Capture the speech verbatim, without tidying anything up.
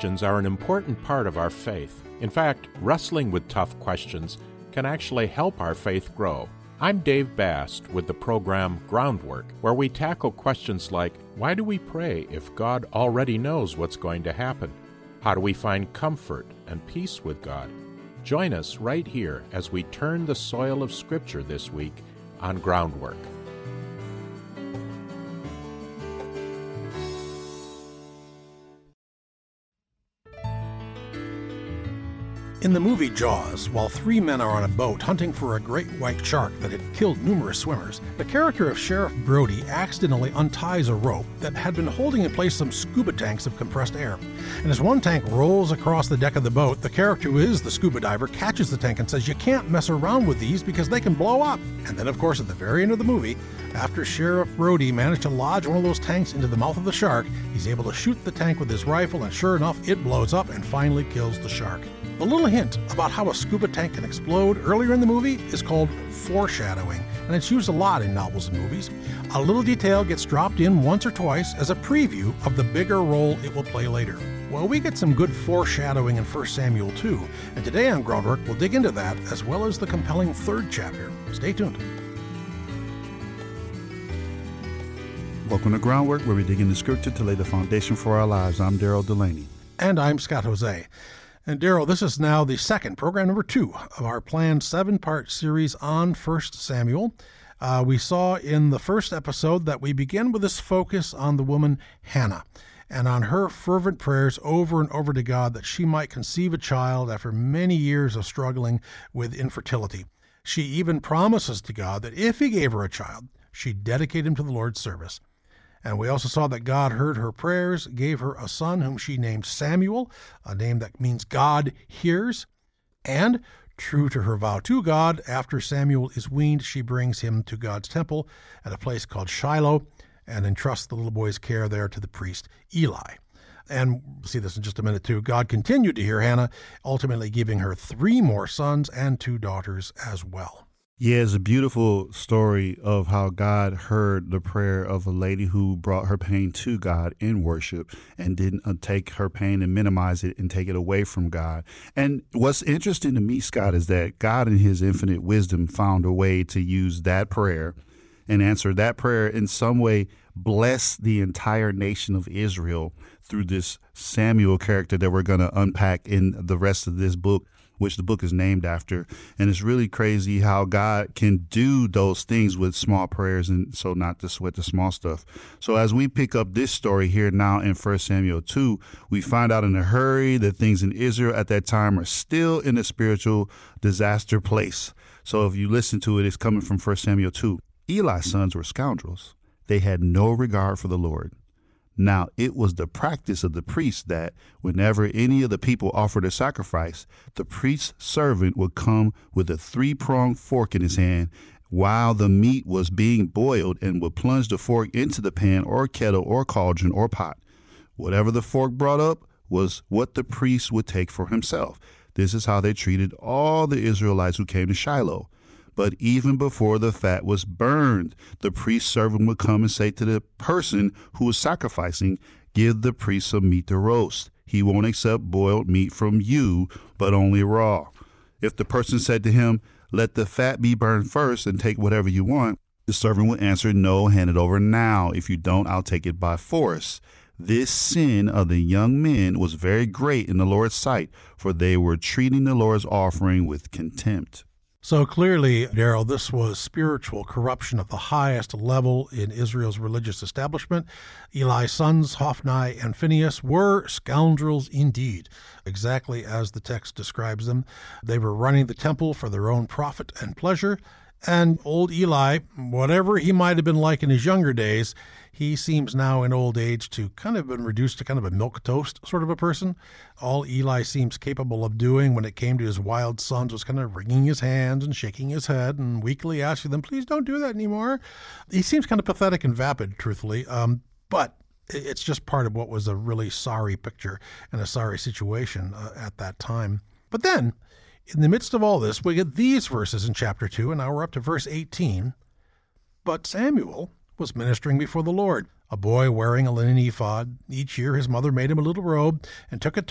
questions are an important part of our faith. In fact, wrestling with tough questions can actually help our faith grow. I'm Dave Bast with the program Groundwork, where we tackle questions like, why do we pray if God already knows what's going to happen? How do we find comfort and peace with God? Join us right here as we turn the soil of Scripture this week on Groundwork. In the movie Jaws, while three men are on a boat hunting for a great white shark that had killed numerous swimmers, the character of Sheriff Brody accidentally unties a rope that had been holding in place some scuba tanks of compressed air. And as one tank rolls across the deck of the boat, the character who is the scuba diver catches the tank and says, "You can't mess around with these because they can blow up." And then, of course, at the very end of the movie, after Sheriff Brody managed to lodge one of those tanks into the mouth of the shark, he's able to shoot the tank with his rifle, and sure enough, it blows up and finally kills the shark. A little hint about how a scuba tank can explode earlier in the movie is called foreshadowing, and it's used a lot in novels and movies. A little detail gets dropped in once or twice as a preview of the bigger role it will play later. Well, we get some good foreshadowing in First Samuel too, and today on Groundwork we'll dig into that as well as the compelling third chapter. Stay tuned. Welcome to Groundwork, where we dig into Scripture to lay the foundation for our lives. I'm Daryl Delaney. And I'm Scott Jose. And Daryl, this is now the second, program number two, of our planned seven-part series on First Samuel. Uh, we saw in the first episode that we begin with this focus on the woman Hannah and on her fervent prayers over and over to God that she might conceive a child after many years of struggling with infertility. She even promises to God that if he gave her a child, she'd dedicate him to the Lord's service. And we also saw that God heard her prayers, gave her a son whom she named Samuel, a name that means God hears. And, true to her vow to God, after Samuel is weaned, she brings him to God's temple at a place called Shiloh and entrusts the little boy's care there to the priest Eli. And we'll see this in just a minute too. God continued to hear Hannah, ultimately giving her three more sons and two daughters as well. Yeah, it's a beautiful story of how God heard the prayer of a lady who brought her pain to God in worship and didn't take her pain and minimize it and take it away from God. And what's interesting to me, Scott, is that God in his infinite wisdom found a way to use that prayer and answer that prayer in some way, bless the entire nation of Israel through this Samuel character that we're going to unpack in the rest of this book, which the book is named after. And it's really crazy how God can do those things with small prayers, and so not to sweat the small stuff. So as we pick up this story here now in First Samuel two, we find out in a hurry that things in Israel at that time are still in a spiritual disaster place. So if you listen to it, it's coming from First Samuel two. Eli's sons were scoundrels. They had no regard for the Lord. Now, it was the practice of the priest that whenever any of the people offered a sacrifice, the priest's servant would come with a three-pronged fork in his hand while the meat was being boiled and would plunge the fork into the pan or kettle or cauldron or pot. Whatever the fork brought up was what the priest would take for himself. This is how they treated all the Israelites who came to Shiloh. But even before the fat was burned, the priest's servant would come and say to the person who was sacrificing, "Give the priest some meat to roast. He won't accept boiled meat from you, but only raw." If the person said to him, "Let the fat be burned first and take whatever you want," the servant would answer, "No, hand it over now. If you don't, I'll take it by force." This sin of the young men was very great in the Lord's sight, for they were treating the Lord's offering with contempt. So clearly, Daryl, this was spiritual corruption at the highest level in Israel's religious establishment. Eli's sons, Hophni and Phinehas, were scoundrels indeed, exactly as the text describes them. They were running the temple for their own profit and pleasure. And old Eli, whatever he might have been like in his younger days, he seems now in old age to kind of been reduced to kind of a milquetoast sort of a person. All Eli seems capable of doing when it came to his wild sons was kind of wringing his hands and shaking his head and weakly asking them, "Please don't do that anymore." He seems kind of pathetic and vapid, truthfully, um, but it's just part of what was a really sorry picture and a sorry situation uh, at that time. But then, in the midst of all this, we get these verses in chapter two, and now we're up to verse eighteen. But Samuel was ministering before the Lord, a boy wearing a linen ephod. Each year his mother made him a little robe and took it to